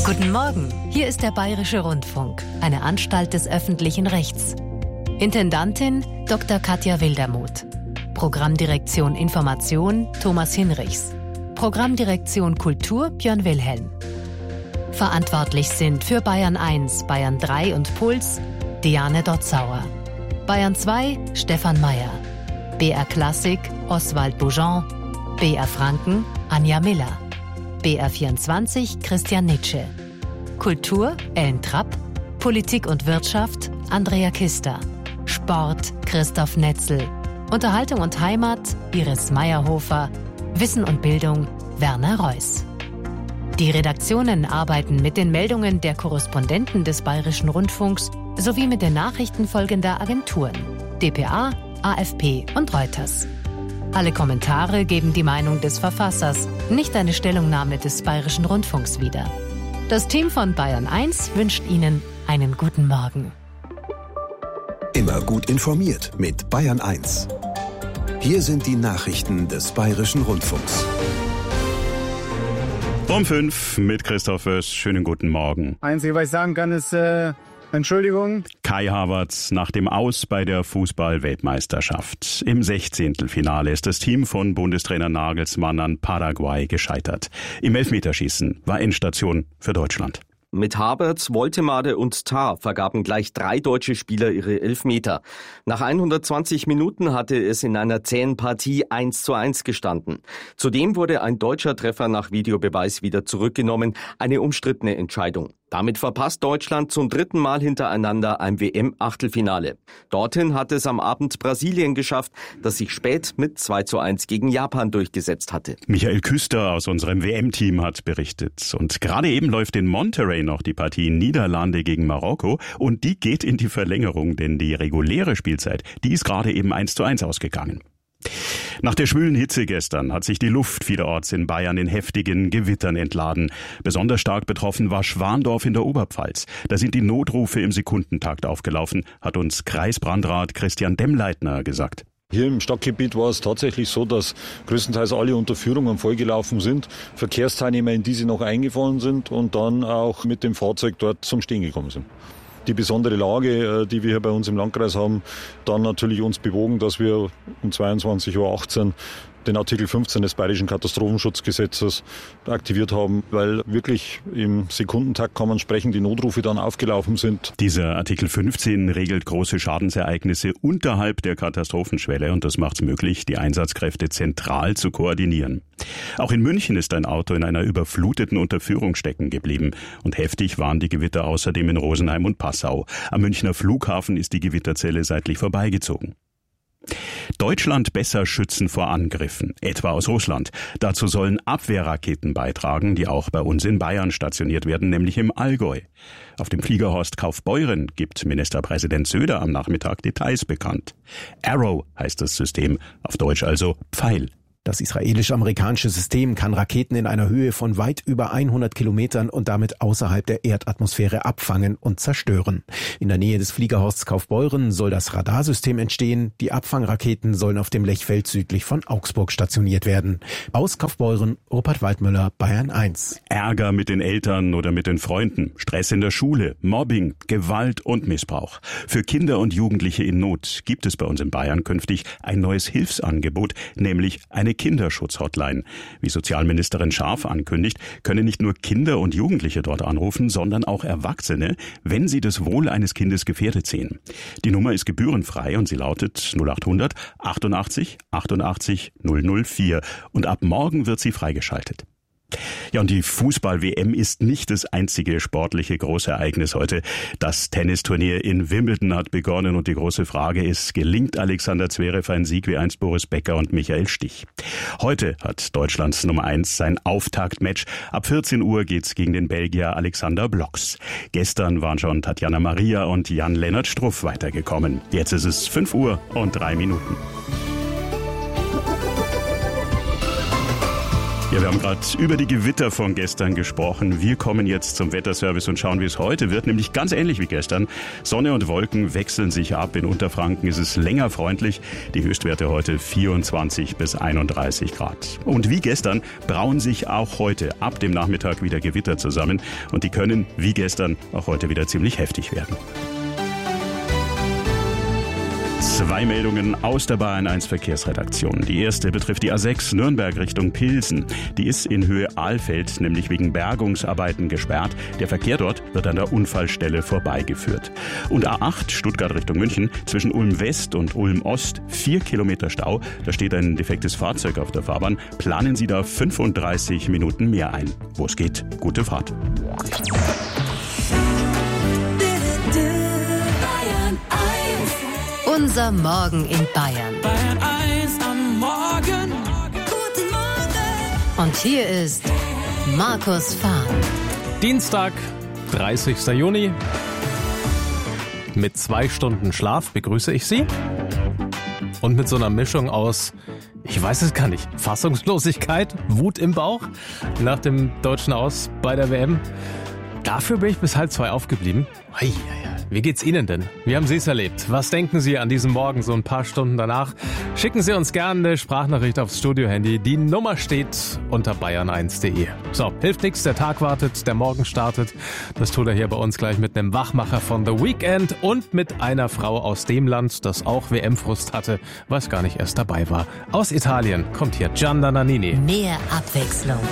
Guten Morgen, hier ist der Bayerische Rundfunk, eine Anstalt des öffentlichen Rechts. Intendantin Dr. Katja Wildermuth. Programmdirektion Information Thomas Hinrichs. Programmdirektion Kultur Björn Wilhelm. Verantwortlich sind für Bayern 1, Bayern 3 und Puls Diane Dotzauer. Bayern 2 Stefan Mayer. BR Klassik Oswald Boujon. BR Franken Anja Miller. BR 24 Christian Nitsche. Kultur Ellen Trapp. Politik und Wirtschaft Andrea Kister. Sport Christoph Netzel. Unterhaltung und Heimat Iris Meyerhofer. Wissen und Bildung Werner Reuss. Die Redaktionen arbeiten mit den Meldungen der Korrespondenten des Bayerischen Rundfunks sowie mit den Nachrichten folgender Agenturen: dpa, AFP und Reuters. Alle Kommentare geben die Meinung des Verfassers, nicht eine Stellungnahme des Bayerischen Rundfunks wider. Das Team von Bayern 1 wünscht Ihnen einen guten Morgen. Immer gut informiert mit Bayern 1. Hier sind die Nachrichten des Bayerischen Rundfunks. Um 5 mit Christoph Wösch. Schönen guten Morgen. Einzige, was ich sagen kann, ist Entschuldigung. Kai Havertz nach dem Aus bei der Fußball-Weltmeisterschaft. Im 16. Finale ist das Team von Bundestrainer Nagelsmann an Paraguay gescheitert. Im Elfmeterschießen war Endstation für Deutschland. Mit Havertz, Woltemade und Tah vergaben gleich 3 deutsche Spieler ihre Elfmeter. Nach 120 Minuten hatte es in einer zähen Partie 1:1 gestanden. Zudem wurde ein deutscher Treffer nach Videobeweis wieder zurückgenommen, eine umstrittene Entscheidung. Damit verpasst Deutschland zum 3. Mal hintereinander ein WM-Achtelfinale. Dorthin hat es am Abend Brasilien geschafft, das sich spät mit 2:1 gegen Japan durchgesetzt hatte. Michael Küster aus unserem WM-Team hat berichtet. Und gerade eben läuft in Monterrey noch die Partie Niederlande gegen Marokko. Und die geht in die Verlängerung, denn die reguläre Spielzeit, die ist gerade eben 1:1 ausgegangen. Nach der schwülen Hitze gestern hat sich die Luft vielerorts in Bayern in heftigen Gewittern entladen. Besonders stark betroffen war Schwandorf in der Oberpfalz. Da sind die Notrufe im Sekundentakt aufgelaufen, hat uns Kreisbrandrat Christian Demmleitner gesagt. Hier im Stadtgebiet war es tatsächlich so, dass größtenteils alle Unterführungen vollgelaufen sind, Verkehrsteilnehmer in diese noch eingefallen sind und dann auch mit dem Fahrzeug dort zum Stehen gekommen sind. Die besondere Lage, die wir hier bei uns im Landkreis haben, dann natürlich uns bewogen, dass wir um 22:18 Uhr den Artikel 15 des Bayerischen Katastrophenschutzgesetzes aktiviert haben, weil wirklich im Sekundentakt kann man sprechen, die Notrufe dann aufgelaufen sind. Dieser Artikel 15 regelt große Schadensereignisse unterhalb der Katastrophenschwelle und das macht es möglich, die Einsatzkräfte zentral zu koordinieren. Auch in München ist ein Auto in einer überfluteten Unterführung stecken geblieben und heftig waren die Gewitter außerdem in Rosenheim und Passau. Am Münchner Flughafen ist die Gewitterzelle seitlich vorbeigezogen. Deutschland besser schützen vor Angriffen, etwa aus Russland. Dazu sollen Abwehrraketen beitragen, die auch bei uns in Bayern stationiert werden, nämlich im Allgäu. Auf dem Fliegerhorst Kaufbeuren gibt Ministerpräsident Söder am Nachmittag Details bekannt. Arrow heißt das System, auf Deutsch also Pfeil. Das israelisch-amerikanische System kann Raketen in einer Höhe von weit über 100 Kilometern und damit außerhalb der Erdatmosphäre abfangen und zerstören. In der Nähe des Fliegerhorsts Kaufbeuren soll das Radarsystem entstehen. Die Abfangraketen sollen auf dem Lechfeld südlich von Augsburg stationiert werden. Aus Kaufbeuren, Rupert Waldmüller, Bayern 1. Ärger mit den Eltern oder mit den Freunden, Stress in der Schule, Mobbing, Gewalt und Missbrauch. Für Kinder und Jugendliche in Not gibt es bei uns in Bayern künftig ein neues Hilfsangebot, nämlich eine Kinderschutz-Hotline. Wie Sozialministerin Scharf ankündigt, können nicht nur Kinder und Jugendliche dort anrufen, sondern auch Erwachsene, wenn sie das Wohl eines Kindes gefährdet sehen. Die Nummer ist gebührenfrei und sie lautet 0800 88 88 004 und ab morgen wird sie freigeschaltet. Ja, und die Fußball-WM ist nicht das einzige sportliche Großereignis heute. Das Tennisturnier in Wimbledon hat begonnen und die große Frage ist, gelingt Alexander Zverev ein Sieg wie einst Boris Becker und Michael Stich? Heute hat Deutschlands Nummer 1 sein Auftaktmatch. Ab 14 Uhr geht's gegen den Belgier Alexander Blocks. Gestern waren schon Tatjana Maria und Jan-Lennart Struff weitergekommen. Jetzt ist es 5:03 Uhr. Ja, wir haben gerade über die Gewitter von gestern gesprochen. Wir kommen jetzt zum Wetterservice und schauen, wie es heute wird. Nämlich ganz ähnlich wie gestern. Sonne und Wolken wechseln sich ab. In Unterfranken ist es länger freundlich. Die Höchstwerte heute 24 bis 31 Grad. Und wie gestern brauen sich auch heute ab dem Nachmittag wieder Gewitter zusammen. Und die können, wie gestern, auch heute wieder ziemlich heftig werden. 2 Meldungen aus der Bayern 1 Verkehrsredaktion. Die erste betrifft die A6 Nürnberg Richtung Pilsen. Die ist in Höhe Ahlfeld, nämlich wegen Bergungsarbeiten gesperrt. Der Verkehr dort wird an der Unfallstelle vorbeigeführt. Und A8 Stuttgart Richtung München zwischen Ulm West und Ulm Ost 4 Kilometer Stau. Da steht ein defektes Fahrzeug auf der Fahrbahn. Planen Sie da 35 Minuten mehr ein. Wo es geht, gute Fahrt. Unser Morgen in Bayern. Bayern 1 am Morgen. Guten Morgen. Und hier ist Markus Fahr. Dienstag, 30. Juni. Mit 2 Stunden Schlaf begrüße ich Sie. Und mit so einer Mischung aus, ich weiß es gar nicht, Fassungslosigkeit, Wut im Bauch nach dem deutschen Aus bei der WM. Dafür bin ich bis 1:30 aufgeblieben. Wie geht's Ihnen denn? Wie haben Sie es erlebt? Was denken Sie an diesem Morgen so ein paar Stunden danach? Schicken Sie uns gerne eine Sprachnachricht aufs Studiohandy. Die Nummer steht unter bayern1.de. So, hilft nichts, der Tag wartet, der Morgen startet. Das tut er hier bei uns gleich mit einem Wachmacher von The Weeknd und mit einer Frau aus dem Land, das auch WM-Frust hatte, was gar nicht erst dabei war. Aus Italien kommt hier Gianna Nannini. Mehr Abwechslung